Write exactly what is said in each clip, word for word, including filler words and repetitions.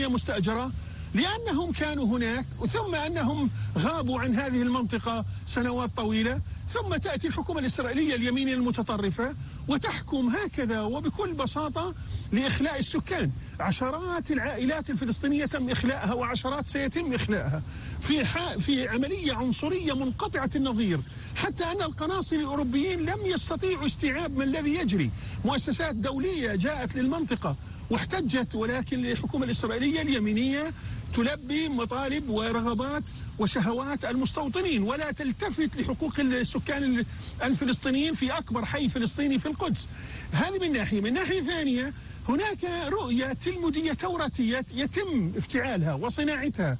فلسطينية مستأجرة لأنهم كانوا هناك، ثم أنهم غابوا عن هذه المنطقة سنوات طويلة، ثم تأتي الحكومة الإسرائيلية اليمينية المتطرفة وتحكم هكذا وبكل بساطة لإخلاء السكان. عشرات العائلات الفلسطينية تم إخلاءها وعشرات سيتم إخلاءها في في عملية عنصرية منقطعة النظير، حتى أن القناصل الأوروبيين لم يستطيعوا استيعاب ما الذي يجري. مؤسسات دولية جاءت للمنطقة واحتجت، ولكن الحكومة الإسرائيلية اليمينية تلبي مطالب ورغبات وشهوات المستوطنين ولا تلتفت لحقوق السكان الفلسطينيين في أكبر حي فلسطيني في القدس. هذه من ناحية. من ناحية ثانية هناك رؤية تلمودية توراتية يتم افتعالها وصناعتها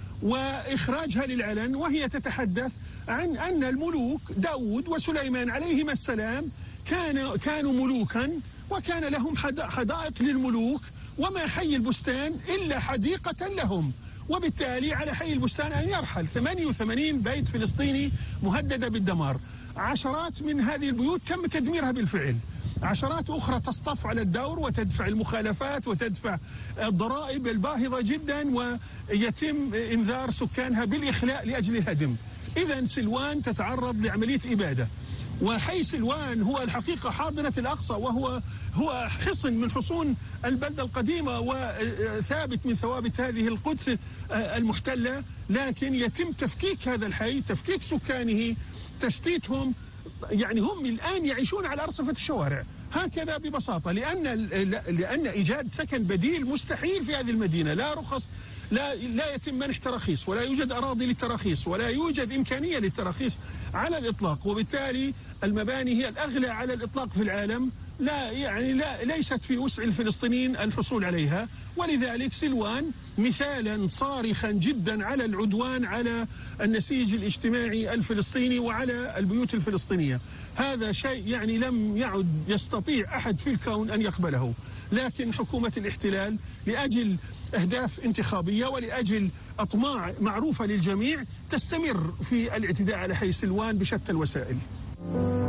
وإخراجها للعلن، وهي تتحدث عن أن الملوك داود وسليمان عليهما السلام كان كانوا ملوكا وكان لهم حدائق للملوك، وما حي البستان إلا حديقة لهم، وبالتالي على حي البستان أن يرحل. ثمانية وثمانين بيت فلسطيني مهددة بالدمار، عشرات من هذه البيوت تم تدميرها بالفعل، عشرات أخرى تصطف على الدور وتدفع المخالفات وتدفع الضرائب الباهظة جدا، ويتم إنذار سكانها بالإخلاء لأجل الهدم. إذن سلوان تتعرض لعملية إبادة، وحي سلوان هو الحقيقة حاضنة الأقصى، وهو هو حصن من حصون البلدة القديمة وثابت من ثوابت هذه القدس المحتلة، لكن يتم تفكيك هذا الحي، تفكيك سكانه، تشتيتهم. يعني هم الآن يعيشون على أرصفة الشوارع هكذا ببساطة، لأن لأن إيجاد سكن بديل مستحيل في هذه المدينة. لا رخص، لا لا يتم منح تراخيص، ولا يوجد أراضي للتراخيص، ولا يوجد إمكانية للتراخيص على الإطلاق، وبالتالي المباني هي الأغلى على الإطلاق في العالم، لا يعني لا ليست في وسع الفلسطينيين الحصول عليها. ولذلك سلوان مثالا صارخا جدا على العدوان على النسيج الاجتماعي الفلسطيني وعلى البيوت الفلسطينية. هذا شيء يعني لم يعد يستطيع أحد في الكون أن يقبله، لكن حكومة الاحتلال لأجل أهداف انتخابية ولأجل أطماع معروفة للجميع تستمر في الاعتداء على حي سلوان بشتى الوسائل.